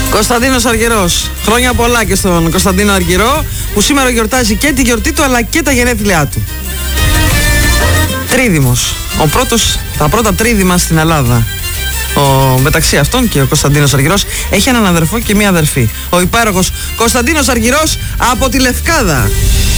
Κωνσταντίνος Αργυρός. Χρόνια πολλά και στον Κωνσταντίνο Αργυρό, που σήμερα γιορτάζει και τη γιορτή του αλλά και τα γενέθλιά του. Τρίδημος. Τα πρώτα τρίδημα στην Ελλάδα. Μεταξύ αυτών και ο Κωνσταντίνος Αργυρός έχει έναν αδερφό και μία αδερφή. Ο υπέροχος Κωνσταντίνος Αργυρός από τη Λευκάδα.